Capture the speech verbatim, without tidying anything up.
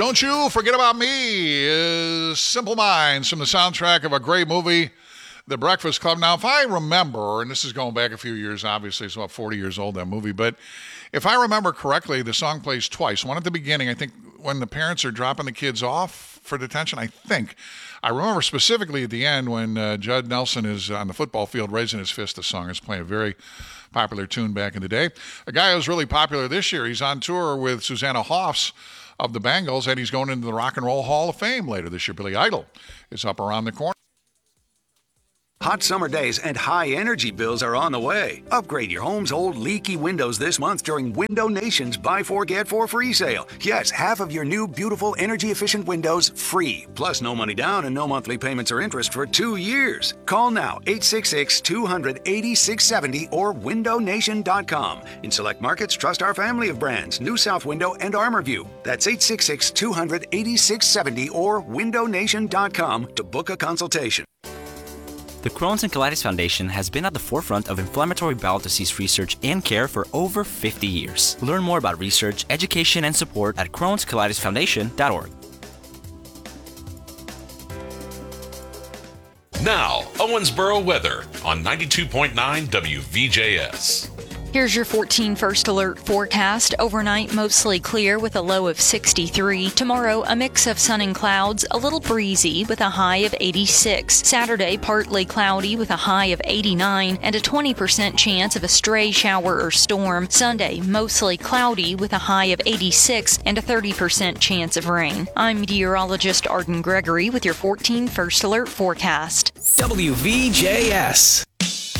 Don't You Forget About Me is Simple Minds from the soundtrack of a great movie, The Breakfast Club. Now, if I remember, and this is going back a few years, obviously, it's about forty years old, that movie, but if I remember correctly, the song plays twice. One at the beginning, I think, when the parents are dropping the kids off for detention, I think. I remember specifically at the end when uh, Judd Nelson is on the football field raising his fist. The song is playing a very popular tune back in the day. A guy who's really popular this year, he's on tour with Susanna Hoffs of the Bengals, and he's going into the Rock and Roll Hall of Fame later this year. Billy Idol is up around the corner. Hot summer days and high energy bills are on the way. Upgrade your home's old leaky windows this month during Window Nation's Buy Four Get Four free sale. Yes, half of your new beautiful energy efficient windows free. Plus no money down and no monthly payments or interest for two years. Call now eight six six, two hundred, eighty-six seventy or window nation dot com. In select markets, trust our family of brands, New South Window and ArmorView. That's eight six six, two hundred, eighty-six seventy or window nation dot com to book a consultation. The Crohn's and Colitis Foundation has been at the forefront of inflammatory bowel disease research and care for over fifty years. Learn more about research, education, and support at crohns colitis foundation dot org. Now, Owensboro weather on ninety-two point nine W V J S. Here's your fourteen First Alert forecast. Overnight, mostly clear with a low of sixty-three. Tomorrow, a mix of sun and clouds, a little breezy with a high of eighty-six. Saturday, partly cloudy with a high of eighty-nine and a twenty percent chance of a stray shower or storm. Sunday, mostly cloudy with a high of eighty-six and a thirty percent chance of rain. I'm meteorologist Arden Gregory with your fourteen First Alert forecast. W V J S.